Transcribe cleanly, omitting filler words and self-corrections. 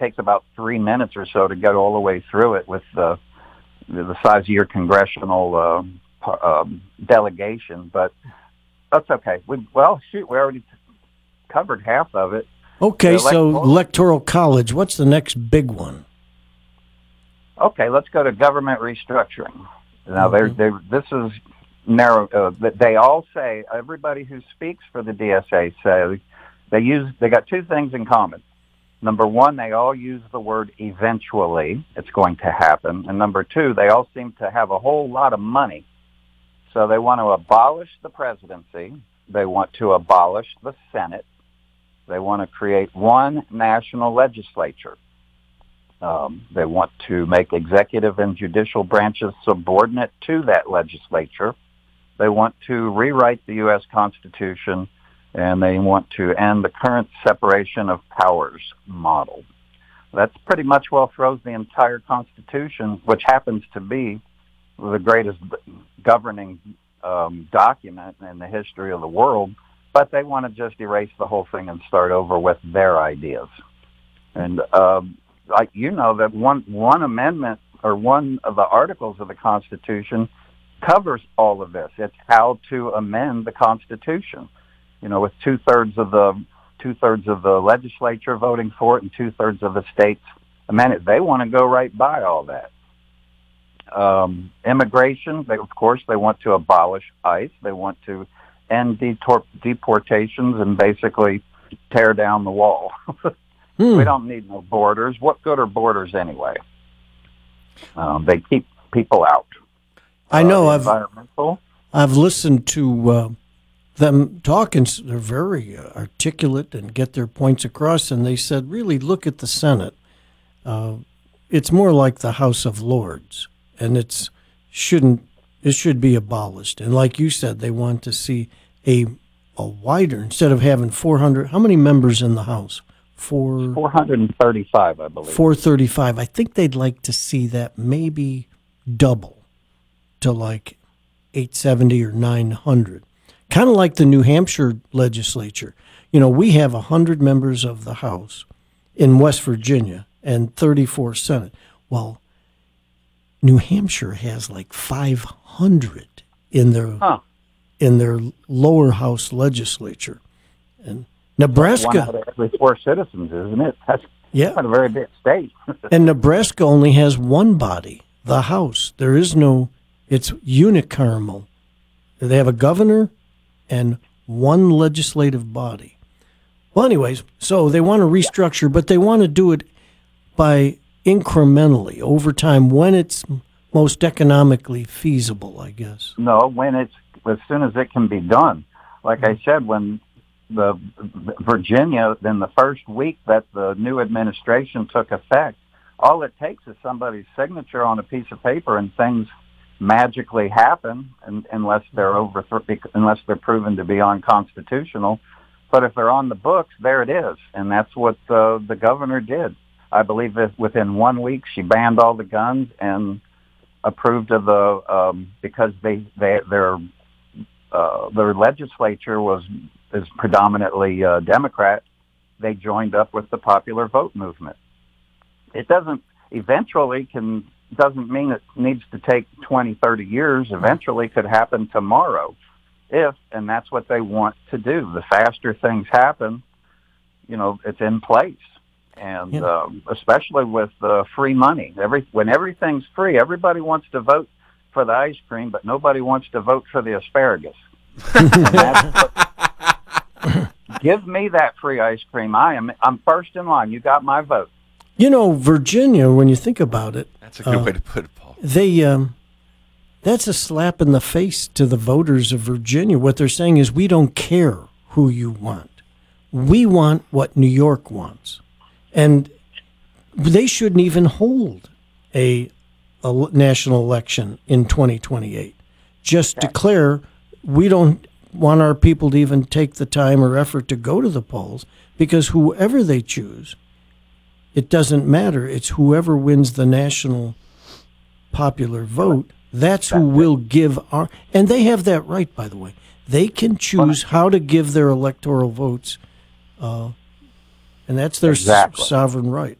takes about 3 minutes or so to get all the way through it with the size of your congressional delegation. But that's okay. We already covered half of it. Okay, so Electoral College, what's the next big one? Okay, let's go to government restructuring. Now, this is narrow. They all say, everybody who speaks for the DSA say they got two things in common. Number one, they all use the word eventually. It's going to happen. And number two, they all seem to have a whole lot of money. So they want to abolish the presidency. They want to abolish the Senate. They want to create one national legislature. They want to make executive and judicial branches subordinate to that legislature. They want to rewrite the U.S. Constitution, and they want to end the current separation of powers model. That's pretty much throws the entire Constitution, which happens to be the greatest governing document in the history of the world, but they want to just erase the whole thing and start over with their ideas. And that one amendment or one of the articles of the Constitution covers all of this. It's how to amend the Constitution. With two-thirds of the legislature voting for it and two-thirds of the states amend it. They want to go right by all that. Immigration, they want to abolish ICE. They want to end deportations and basically tear down the wall. We don't need no borders. What good are borders anyway? They keep people out. I know. Environmental. I've listened to them talk, and they're very articulate and get their points across. And they said, really, look at the Senate. It's more like the House of Lords, and it should be abolished. And like you said, they want to see a wider, instead of having 400. How many members in the House? 435, I believe. 435. I think they'd like to see that maybe double to like 870 or 900. Kind of like the New Hampshire legislature. We have 100 members of the House in West Virginia and 34 Senate. Well, New Hampshire has like 500 in their lower house legislature. And Nebraska, one out of every 4 citizens, isn't it? That's not a very big state. And Nebraska only has one body, the House. There is no, it's unicameral. They have a governor and one legislative body. Well, anyways, so they want to restructure, but they want to do it by incrementally over time when it's most economically feasible, I guess. No, as soon as it can be done. Like I said, when the Virginia, then the first week that the new administration took effect, all it takes is somebody's signature on a piece of paper and things magically happen, unless they're proven to be unconstitutional. But if they're on the books, there it is, and that's what the governor did. I believe that within 1 week she banned all the guns and approved of the because their legislature is predominantly Democrat. They joined up with the popular vote movement. It doesn't mean it needs to take 20, 30 years. Eventually could happen tomorrow and that's what they want to do. The faster things happen, it's in place. And especially with free money. When everything's free, everybody wants to vote for the ice cream, but nobody wants to vote for the asparagus. Give me that free ice cream. I'm first in line. You got my vote. Virginia, when you think about it, that's a good way to put it, Paul. That's a slap in the face to the voters of Virginia. What they're saying is, we don't care who you want. We want what New York wants. And they shouldn't even hold a national election in 2028. Just declare we don't want our people to even take the time or effort to go to the polls, because whoever they choose, it doesn't matter. It's whoever wins the national popular vote. That's who will give our, and they have that right, by the way. They can choose how to give their electoral votes, and that's their sovereign right.